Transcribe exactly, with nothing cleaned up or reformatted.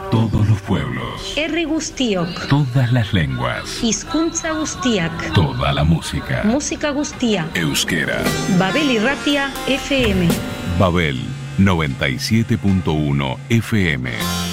Todos los pueblos. Herri guztiok. Todas las lenguas. Hizkuntza guztiak. Toda la música. Música guztia. Euskera. Babel Irratia F M. Babel noventa y siete punto uno F M.